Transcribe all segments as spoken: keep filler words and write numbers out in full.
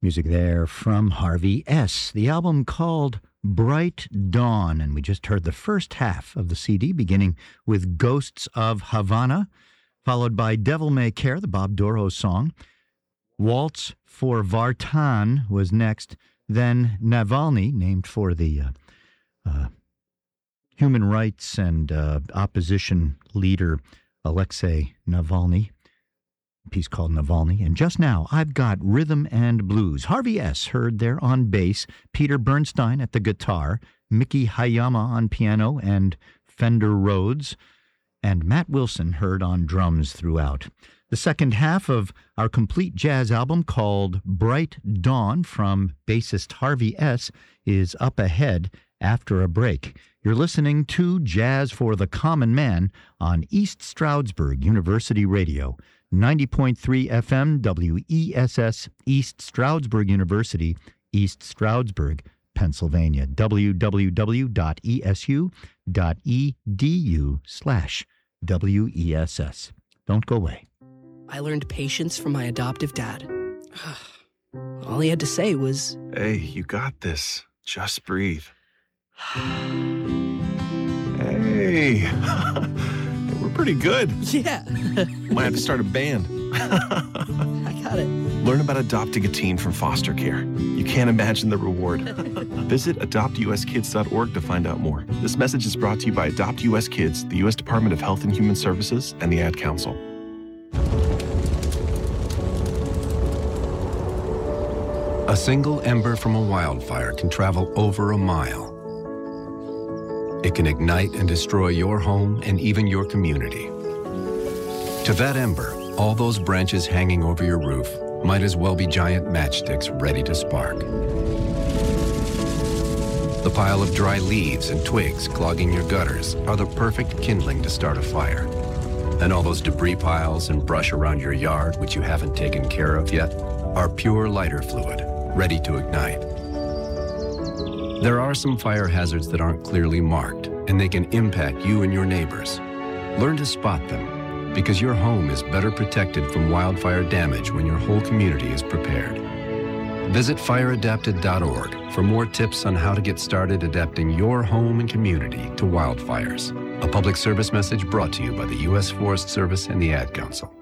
Music there from Harvey S. The album called Bright Dawn, and we just heard the first half of the C D, beginning with Ghosts of Havana, followed by Devil May Care, the Bob Dorough song. Waltz for Vartan was next, then Navalny, named for the uh, uh, human rights and uh, opposition leader Alexei Navalny. Piece called Navalny. And just now, I've got Rhythm and Blues. Harvey S. heard there on bass, Peter Bernstein at the guitar, Miki Hayama on piano and Fender Rhodes, and Matt Wilson heard on drums throughout. The second half of our complete jazz album, called Bright Dawn from bassist Harvey S., is up ahead after a break. You're listening to Jazz for the Common Man on East Stroudsburg University Radio, ninety point three F M W E S S, East Stroudsburg University, East Stroudsburg, Pennsylvania. w w w dot e s u dot e d u slash W E S S. Don't go away. I learned patience from my adoptive dad. All he had to say was, "Hey, you got this. Just breathe." Hey, we're pretty good. Yeah. Might have to start a band. I got it. Learn about adopting a teen from foster care. You can't imagine the reward. Visit adopt u s kids dot org to find out more. This message is brought to you by Adopt U S Kids, the U S Department of Health and Human Services, and the Ad Council. A single ember from a wildfire can travel over a mile. It can ignite and destroy your home and even your community. To that ember, all those branches hanging over your roof might as well be giant matchsticks ready to spark. The pile of dry leaves and twigs clogging your gutters are the perfect kindling to start a fire. And all those debris piles and brush around your yard, which you haven't taken care of yet, are pure lighter fluid, ready to ignite. There are some fire hazards that aren't clearly marked, and they can impact you and your neighbors. Learn to spot them, because your home is better protected from wildfire damage when your whole community is prepared. Visit fire adapted dot org for more tips on how to get started adapting your home and community to wildfires. A public service message brought to you by the U S Forest Service and the Ad Council.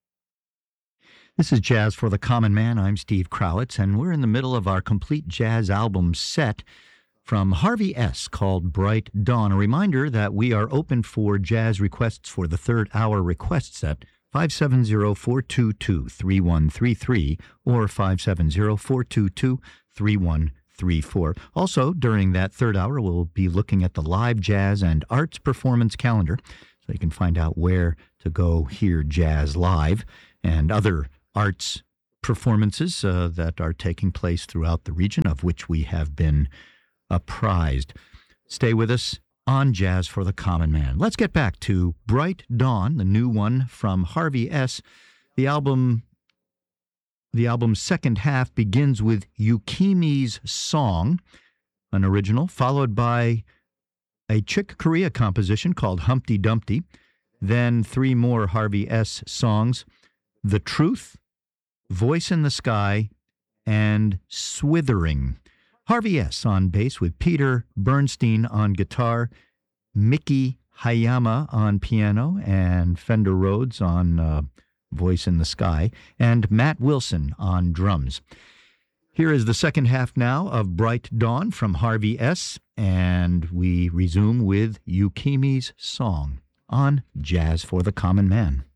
This is Jazz for the Common Man. I'm Steve Krowitz, and we're in the middle of our complete jazz album set from Harvey S. called Bright Dawn. A reminder that we are open for jazz requests for the third hour request set, five seven zero, four two two, three one three three or five seven zero, four two two, three one three four. Also, during that third hour, we'll be looking at the live jazz and arts performance calendar, so you can find out where to go hear jazz live and other arts performances uh, that are taking place throughout the region, of which we have been apprised. Stay with us on Jazz for the Common Man. Let's get back to Bright Dawn, the new one from Harvey S. The album, the album's second half begins with Yukimi's Song, an original, followed by a Chick Corea composition called Humpty Dumpty, then three more Harvey S. songs, The Truth, Voice in the Sky, and Swithering. Harvey S. on bass with Peter Bernstein on guitar, Miki Hayama on piano, and Fender Rhodes on uh, Voice in the Sky, and Matt Wilson on drums. Here is the second half now of Bright Dawn from Harvey S., and we resume with Yukimi's Song on Jazz for the Common Man.